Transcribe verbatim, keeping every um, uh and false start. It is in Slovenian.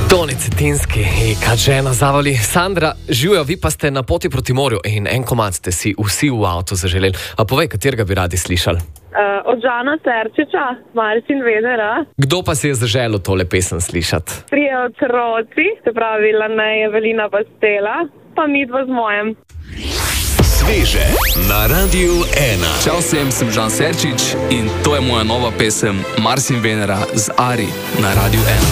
Toni Cetinski in Kadžena Zavali. Sandra, živijo, vi pa ste na poti proti morju in en komad ste si vsi v avtu zaželeli. A povej, katerega bi radi slišali? Uh, od Žana Terčiča, Marsin Vedera. Kdo pa si je zaželel tole pesem slišati? Trije otroci, se pravi Lane, Evelina pa Stela, pa midva z mojem. Sveže na Radiu ena. Čau vsem, sem Žan Serčič in to je moja nova pesem Marsin Venera z Ari na Radiu ena.